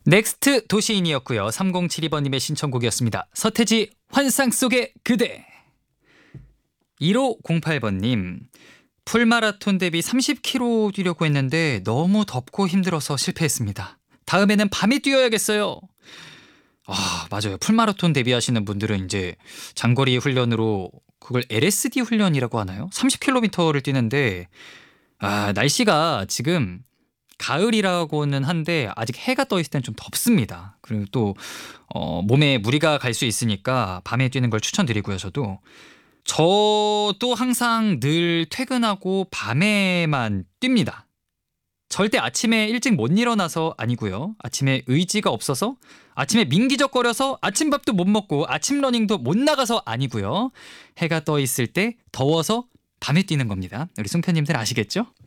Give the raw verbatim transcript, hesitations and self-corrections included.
넥스트 도시인이었고요. 삼공칠이 번님의 신청곡이었습니다. 서태지 환상 속의 그대. 일오공팔 번님. 풀마라톤 대비 삼십 킬로미터 뛰려고 했는데 너무 덥고 힘들어서 실패했습니다. 다음에는 밤에 뛰어야겠어요. 아, 맞아요. 풀마라톤 대비하시는 분들은 이제 장거리 훈련으로 그걸 엘에스디 훈련이라고 하나요? 삼십 킬로미터를 뛰는데 아, 날씨가 지금 가을이라고는 한데 아직 해가 떠 있을 땐 좀 덥습니다. 그리고 또 어, 몸에 무리가 갈 수 있으니까 밤에 뛰는 걸 추천드리고요. 저도 저도 항상 늘 퇴근하고 밤에만 뜁니다. 절대 아침에 일찍 못 일어나서 아니고요. 아침에 의지가 없어서, 아침에 민기적거려서 아침밥도 못 먹고 아침 러닝도 못 나가서 아니고요. 해가 떠 있을 때 더워서 밤에 뛰는 겁니다. 우리 송편님들 아시겠죠?